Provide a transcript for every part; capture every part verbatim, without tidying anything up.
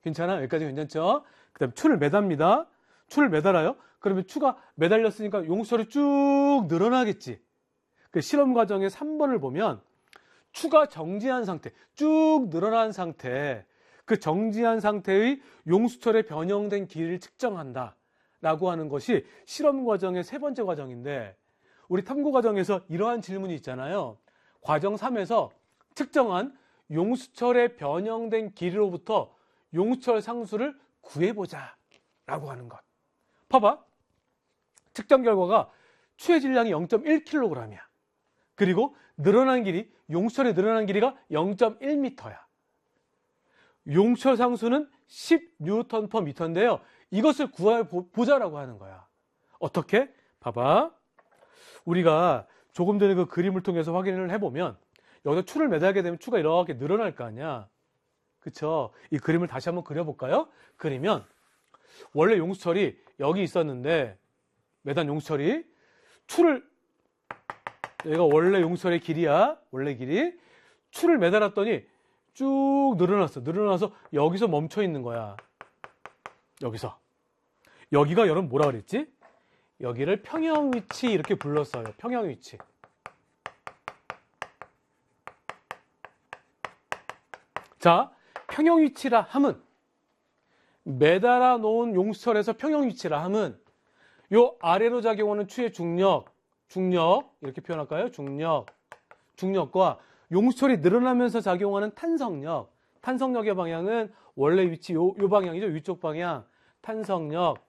괜찮아? 여기까지 괜찮죠? 그 다음에 추를 매답니다. 추를 매달아요. 그러면 추가 매달렸으니까 용수철이 쭉 늘어나겠지. 그 실험 과정의 삼 번을 보면 추가 정지한 상태, 쭉 늘어난 상태, 그 정지한 상태의 용수철의 변형된 길이를 측정한다 라고 하는 것이 실험 과정의 세 번째 과정인데, 우리 탐구 과정에서 이러한 질문이 있잖아요. 과정 삼에서 측정한 용수철의 변형된 길이로부터 용수철 상수를 구해보자 라고 하는 것. 봐봐. 측정 결과가 추의 질량이 영 점 일 킬로그램이야. 그리고 늘어난 길이, 용수철의 늘어난 길이가 영 점 일 미터야. 용수철 상수는 십 뉴턴 퍼 미터인데요. 이것을 구해보자라고 하는 거야. 어떻게? 봐봐. 우리가 조금 전에 그 그림을 통해서 확인을 해보면 여기다 추를 매달게 되면 추가 이렇게 늘어날 거 아니야. 그쵸? 이 그림을 다시 한번 그려볼까요? 그리면 원래 용수철이 여기 있었는데, 매단 용수철이 추를, 여기가 원래 용수철의 길이야. 원래 길이. 추를 매달았더니 쭉 늘어났어. 늘어나서 여기서 멈춰 있는 거야. 여기서. 여기가 여러분 뭐라 그랬지? 여기를 평형 위치 이렇게 불렀어요. 평형 위치. 자, 평형 위치라 함은, 매달아 놓은 용수철에서 평형 위치라 함은 요 아래로 작용하는 추의 중력, 중력 이렇게 표현할까요? 중력, 중력과 용수철이 늘어나면서 작용하는 탄성력, 탄성력의 방향은 원래 위치 요, 요 방향이죠. 위쪽 방향. 탄성력.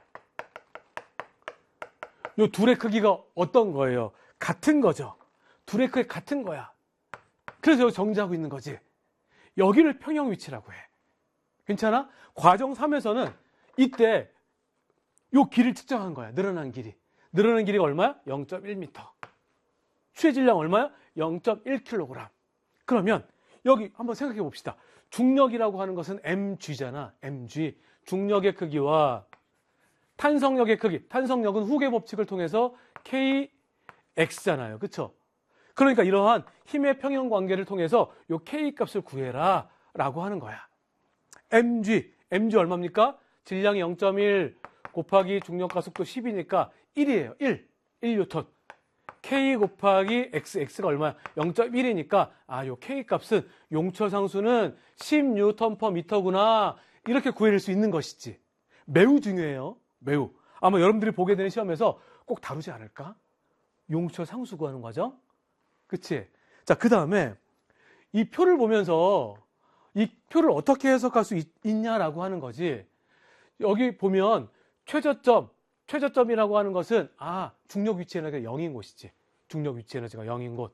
요 둘의 크기가 어떤 거예요? 같은 거죠. 둘의 크기가 같은 거야. 그래서 여기 정지하고 있는 거지. 여기를 평형 위치라고 해. 괜찮아? 과정 삼에서는 이때 요 길을 측정한 거야. 늘어난 길이. 늘어난 길이가 얼마야? 영 점 일 미터. 추의 질량 얼마야? 영 점 일 킬로그램. 그러면 여기 한번 생각해 봅시다. 중력이라고 하는 것은 엠지잖아. 엠지. 중력의 크기와 탄성력의 크기. 탄성력은 후계 법칙을 통해서 케이엑스잖아요. 그쵸? 그러니까 이러한 힘의 평형 관계를 통해서 요 K 값을 구해라 라고 하는 거야. 엠지. 엠지 얼마입니까? 질량이 영 점 일 곱하기 중력과 속도 십이니까 일이에요. 일. 일 뉴턴. K 곱하기 X, X가 얼마야? 영 점 일이니까 아, 요 K 값은 용수철 상수는 십 뉴턴 퍼 미터구나. 이렇게 구해낼 수 있는 것이지. 매우 중요해요. 매우. 아마 여러분들이 보게 되는 시험에서 꼭 다루지 않을까? 용수철 상수 구하는 과정? 그치? 자, 그 다음에 이 표를 보면서 이 표를 어떻게 해석할 수 있, 있냐라고 하는 거지. 여기 보면 최저점, 최저점이라고 하는 것은 아, 중력 위치 에너지가 영인 곳이지. 중력 위치 에너지가 영인 곳.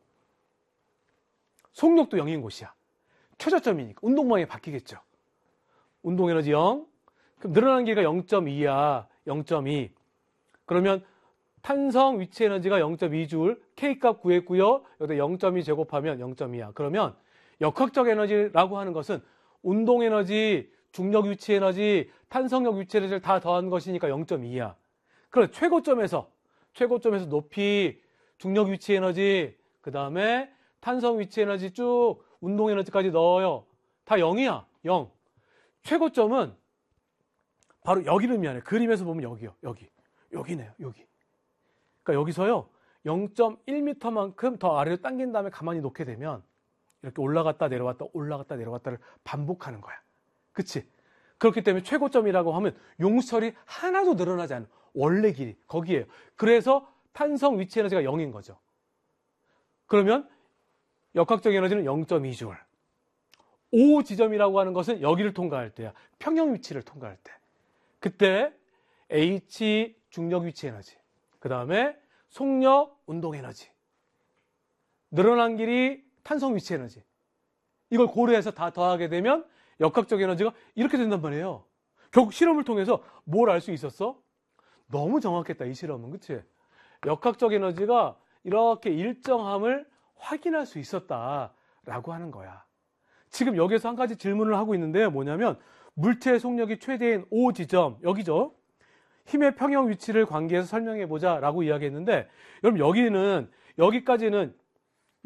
속력도 영인 곳이야. 최저점이니까 운동 방향이 바뀌겠죠. 운동 에너지 영. 그럼 늘어나는 길이가 영 점 이야. 영 점 이. 그러면 탄성 위치 에너지가 영 점 이 줄. K 값 구했고요. 여기다 영 점 이 제곱하면 영 점 이야. 그러면 역학적 에너지라고 하는 것은 운동 에너지, 중력 위치 에너지, 탄성력 위치 에너지를 다 더한 것이니까 영 점 이야. 그럼 최고점에서 최고점에서 높이, 중력 위치 에너지, 그 다음에 탄성 위치 에너지 쭉 운동 에너지까지 넣어요. 다 영이야. 영. 최고점은 바로 여기를 미안해. 그림에서 보면 여기요. 여기. 여기네요. 여기. 그러니까 여기서요. 영 점 일 미터만큼 더 아래로 당긴 다음에 가만히 놓게 되면 이렇게 올라갔다 내려왔다 올라갔다 내려왔다를 반복하는 거야. 그치? 그렇기 때문에 최고점이라고 하면 용수철이 하나도 늘어나지 않는 원래 길이 거기에요. 그래서 탄성 위치 에너지가 영인 거죠. 그러면 역학적 에너지는 영 점 이 줄. O 지점이라고 하는 것은 여기를 통과할 때야. 평형 위치를 통과할 때. 그때 H 중력 위치 에너지, 그 다음에 속력 운동 에너지, 늘어난 길이 탄성 위치 에너지, 이걸 고려해서 다 더하게 되면 역학적 에너지가 이렇게 된단 말이에요. 결국 실험을 통해서 뭘 알 수 있었어? 너무 정확했다, 이 실험은. 그치? 역학적 에너지가 이렇게 일정함을 확인할 수 있었다라고 하는 거야. 지금 여기서 한 가지 질문을 하고 있는데요. 뭐냐면 물체의 속력이 최대인 O 지점, 여기죠. 힘의 평형 위치를 관계해서 설명해보자 라고 이야기했는데, 여러분 여기는, 여기까지는,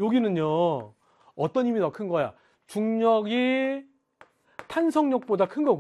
여기는요, 어떤 힘이 더 큰 거야? 중력이 탄성력보다 큰 거고,